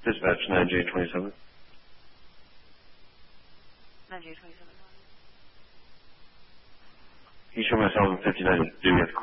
Dispatch 9J27. 9J27. He showed myself in 59 to do with